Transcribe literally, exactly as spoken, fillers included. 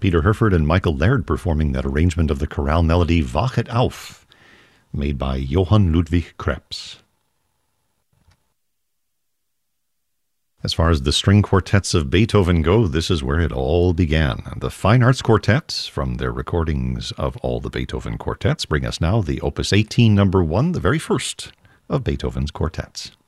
Peter Herford and Michael Laird performing that arrangement of the chorale melody Wach het auf, made by Johann Ludwig Krebs. As far as the string quartets of Beethoven go, this is where it all began. The Fine Arts Quartet, from their recordings of all the Beethoven quartets, bring us now the Opus eighteen number one, the very first of Beethoven's quartets.